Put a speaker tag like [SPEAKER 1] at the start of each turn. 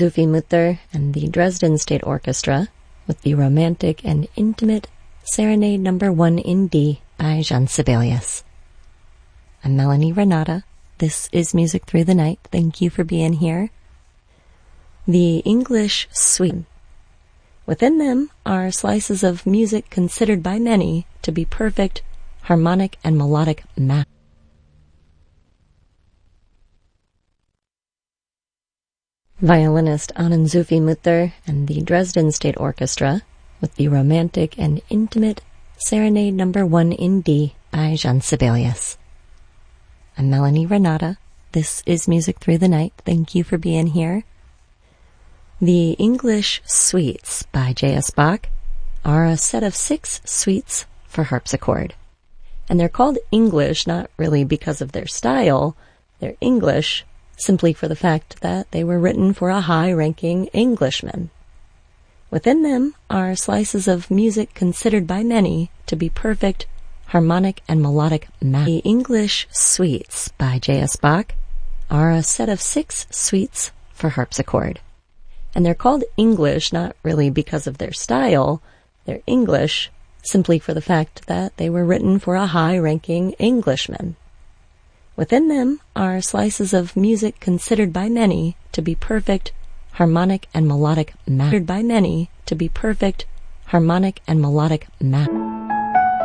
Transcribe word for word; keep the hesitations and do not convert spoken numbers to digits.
[SPEAKER 1] Züffi Mutter and the Dresden State Orchestra with the romantic and intimate Serenade Number One in D by Jean Sibelius. I'm Melanie Renata. This is Music Through the Night. Thank you for being here. The English Suite. Within them are slices of music considered by many to be perfect, harmonic, and melodic match. Violinist Anand Züffi Mutter and the Dresden State Orchestra with the romantic and intimate Serenade Number One in D by Jean Sibelius. I'm Melanie Renata. This is Music Through the Night. Thank you for being here. The English Suites by J S Bach are a set of six suites for harpsichord. And they're called English not really because of their style. They're English simply for the fact that they were written for a high-ranking Englishman. Within them are slices of music considered by many to be perfect, harmonic, and melodic match. The English Suites by J S Bach are a set of six suites for harpsichord. And they're called English not really because of their style. They're English simply for the fact that they were written for a high-ranking Englishman. Within them are slices of music considered by many to be perfect, harmonic, and melodic match. By many to be perfect, harmonic, and melodic match.